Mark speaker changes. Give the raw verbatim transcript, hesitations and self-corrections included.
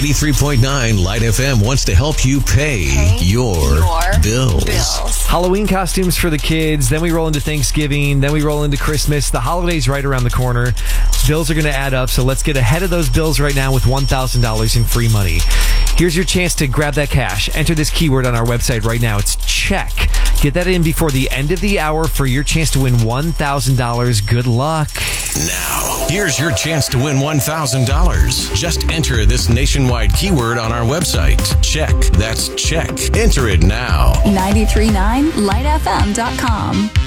Speaker 1: ninety-three point nine Light F M wants to help you pay,
Speaker 2: pay
Speaker 1: your,
Speaker 2: your
Speaker 1: bills.
Speaker 2: bills.
Speaker 3: Halloween costumes for the kids, then we roll into Thanksgiving, then we roll into Christmas. The holiday's right around the corner. Bills are going to add up, so let's get ahead of those bills right now with one thousand dollars in free money. Here's your chance to grab that cash. Enter this keyword on our website right now. It's check. Get that in before the end of the hour for your chance to win one thousand dollars. Good luck.
Speaker 1: Now, here's your chance to win one thousand dollars. Just enter this nationwide keyword on our website. Check. That's check. Enter it now.
Speaker 2: nine three nine light f m dot com.